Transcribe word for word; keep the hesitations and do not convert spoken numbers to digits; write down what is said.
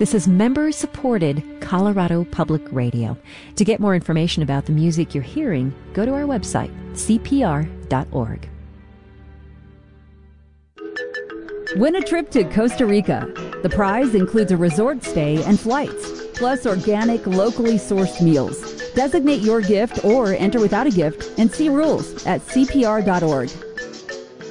This is member-supported Colorado Public Radio. To get more information about the music you're hearing, go to our website, c p r dot org. Win a trip to Costa Rica. The prize includes a resort stay and flights, plus organic, locally sourced meals. Designate your gift or enter without a gift and see rules at c p r dot org.